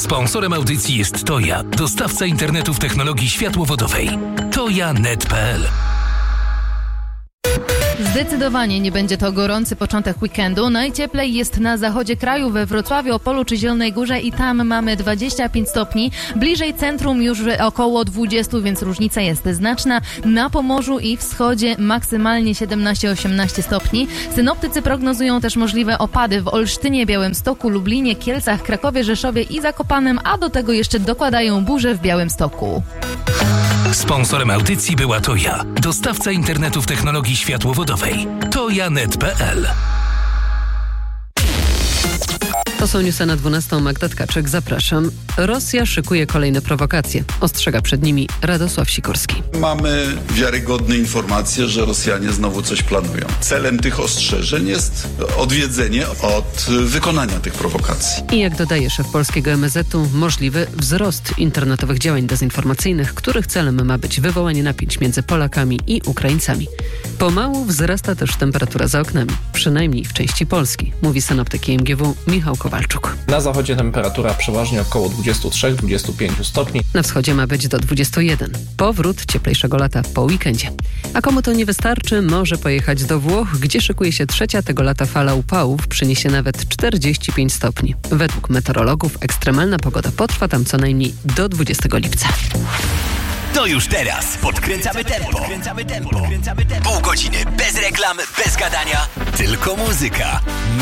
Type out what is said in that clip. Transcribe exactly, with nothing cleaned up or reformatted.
Sponsorem audycji jest Toja, dostawca internetów technologii światłowodowej. toja kropka net kropka p l. Zdecydowanie nie będzie to gorący początek weekendu. Najcieplej jest na zachodzie kraju, we Wrocławiu, Opolu czy Zielonej Górze i tam mamy dwadzieścia pięć stopni. Bliżej centrum już około dwadzieścia, więc różnica jest znaczna. Na Pomorzu i wschodzie maksymalnie siedemnaście osiemnaście stopni. Synoptycy prognozują też możliwe opady w Olsztynie, Białymstoku, Lublinie, Kielcach, Krakowie, Rzeszowie i Zakopanem, a do tego jeszcze dokładają burze w Białymstoku. Sponsorem audycji była Toja, dostawca internetów technologii światłowodowej. toja kropka net kropka p l. To są newsy na dwunastą. Magda Tkaczyk, zapraszam. Rosja szykuje kolejne prowokacje. Ostrzega przed nimi Radosław Sikorski. Mamy wiarygodne informacje, że Rosjanie znowu coś planują. Celem tych ostrzeżeń jest odwiedzenie od wykonania tych prowokacji. I jak dodaje szef polskiego em zet u, możliwy wzrost internetowych działań dezinformacyjnych, których celem ma być wywołanie napięć między Polakami i Ukraińcami. Pomału wzrasta też temperatura za oknami, przynajmniej w części Polski, mówi synoptyk I M G W Michał Kowalczuk. Na zachodzie temperatura przeważnie około dwadzieścia trzy do dwudziestu pięciu stopni. Na wschodzie ma być do dwudziestu jeden. Powrót cieplejszego lata po weekendzie. A komu to nie wystarczy, może pojechać do Włoch, gdzie szykuje się trzecia tego lata fala upałów, przyniesie nawet czterdzieści pięć stopni. Według meteorologów ekstremalna pogoda potrwa tam co najmniej do dwudziestego lipca. To już teraz podkręcamy tempo. Pół godziny bez reklam, bez gadania, tylko muzyka.